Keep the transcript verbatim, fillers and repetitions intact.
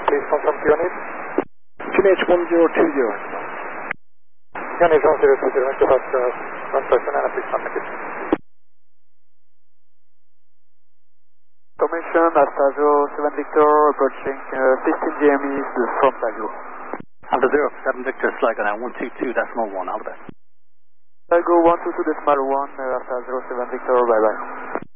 please confirm to unit. Unit one zero two zero. Unit one zero two zero, make about uh, one person and please contact it. Commission, Alpha zero seven Victor, approaching uh, fifteen G M East from Tago. Alpha zero seven Victor, flag on one two two decimal one, all the best. Tago one two two decimal one, uh, Alpha zero seven Victor, bye bye.